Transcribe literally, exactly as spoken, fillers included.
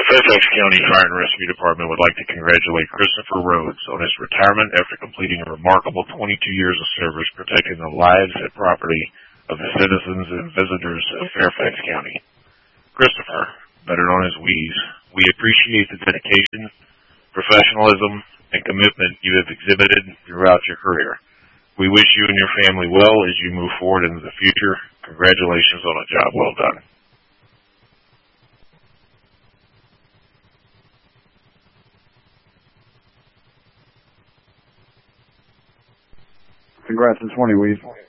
Fairfax County Fire and Rescue Department would like to congratulate Christopher Rhodes on his retirement after completing a remarkable twenty-two years of service protecting the lives and property of the citizens and visitors of Fairfax County. Christopher, better known as Wheeze, we appreciate the dedication, professionalism, and commitment you have exhibited throughout your career. We wish you and your family well as you move forward into the future. Congratulations on a job well done. Congrats on twenty, Weeze.